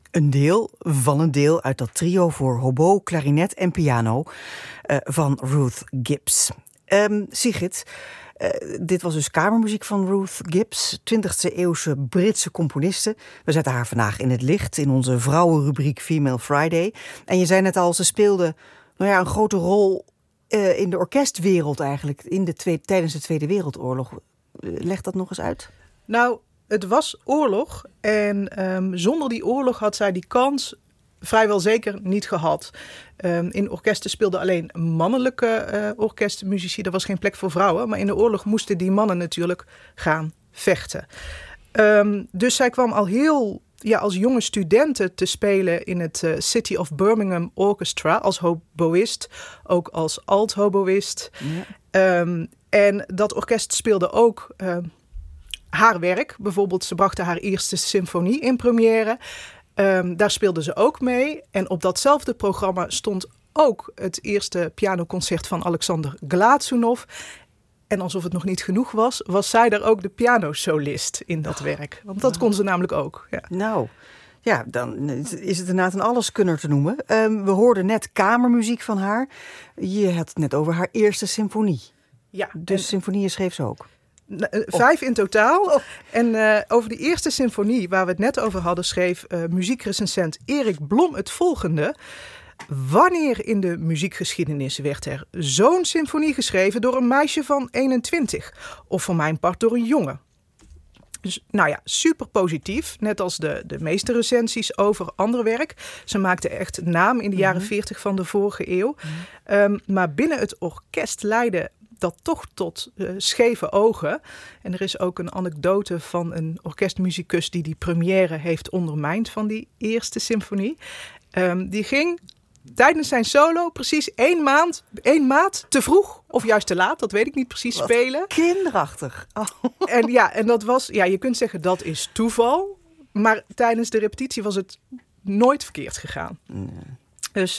Een deel van een deel uit dat trio voor hobo, klarinet en piano van Ruth Gibbs. Sigrid, dit was dus kamermuziek van Ruth Gibbs, 20e eeuwse Britse componiste. We zetten haar vandaag in het licht in onze vrouwenrubriek Female Friday. En je zei net al, ze speelde een grote rol in de orkestwereld eigenlijk tijdens de Tweede Wereldoorlog. Leg dat nog eens uit. Nou, het was oorlog en zonder die oorlog had zij die kans vrijwel zeker niet gehad. In orkesten speelden alleen mannelijke orkestmuzici. Er was geen plek voor vrouwen, maar in de oorlog moesten die mannen natuurlijk gaan vechten. Dus zij kwam al als jonge studenten te spelen in het City of Birmingham Orchestra als hoboïst, ook als alt-hoboïst. Ja. En dat orkest speelde ook haar werk. Bijvoorbeeld, ze brachten haar eerste symfonie in première. Daar speelde ze ook mee. En op datzelfde programma stond ook het eerste pianoconcert van Alexander Glazunov. En alsof het nog niet genoeg was, was zij daar ook de pianosolist in dat werk. Want dat kon ze namelijk ook. Ja. Nou, ja, dan is het inderdaad een alleskunner te noemen. We hoorden net kamermuziek van haar. Je had het net over haar eerste symfonie. Ja. Dus symfonieën schreef ze ook. 5 in totaal. En over die eerste symfonie waar we het net over hadden, schreef muziekrecensent Erik Blom het volgende. Wanneer in de muziekgeschiedenis werd er zo'n symfonie geschreven door een meisje van 21? Of voor mijn part door een jongen? Dus super positief. Net als de meeste recensies over ander werk. Ze maakte echt naam in de jaren 40 van de vorige eeuw. Maar binnen het orkest leidde dat toch tot scheve ogen. En er is ook een anekdote van een orkestmuzikus die première heeft ondermijnd van die eerste symfonie. Die ging tijdens zijn solo precies 1 maat te vroeg, of juist te laat, dat weet ik niet precies, spelen. Kinderachtig. Oh. En dat was, je kunt zeggen dat is toeval, maar tijdens de repetitie was het nooit verkeerd gegaan. Nee. Dus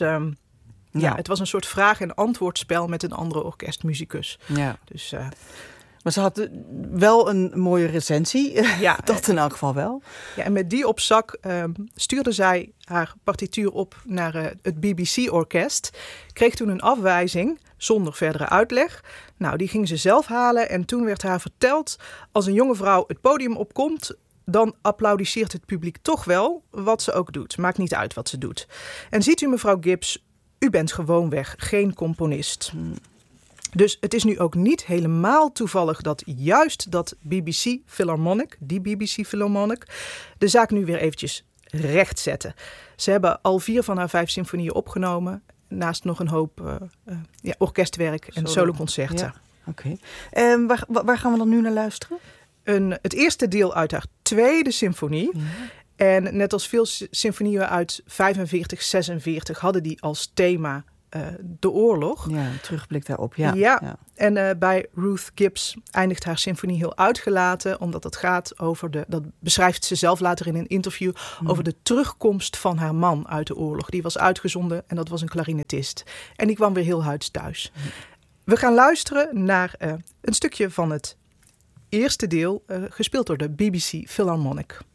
het was een soort vraag- en antwoordspel met een andere orkestmuzikus. Ja. Dus, maar ze had wel een mooie recensie. Ja, dat in elk geval wel. Ja, en met die op zak stuurde zij haar partituur op naar het BBC-orkest. Kreeg toen een afwijzing zonder verdere uitleg. Nou, die ging ze zelf halen en toen werd haar verteld: als een jonge vrouw het podium opkomt, dan applaudisseert het publiek toch wel wat ze ook doet. Maakt niet uit wat ze doet. En ziet u, mevrouw Gibbs, u bent gewoonweg geen componist. Dus het is nu ook niet helemaal toevallig dat juist dat BBC Philharmonic, de zaak nu weer eventjes recht zetten. Ze hebben al 4 van haar 5 symfonieën opgenomen, naast nog een hoop orkestwerk en soloconcerten. Ja, oké. Waar gaan we dan nu naar luisteren? Het eerste deel uit haar tweede symfonie. Ja. En net als veel symfonieën uit 45, 46 hadden die als thema de oorlog. Ja, een terugblik daarop. Ja. En bij Ruth Gibbs eindigt haar symfonie heel uitgelaten, omdat het gaat over dat beschrijft ze zelf later in een interview, over de terugkomst van haar man uit de oorlog. Die was uitgezonden en dat was een klarinetist. En die kwam weer heel huids thuis. We gaan luisteren naar een stukje van het eerste deel, gespeeld door de BBC Philharmonic.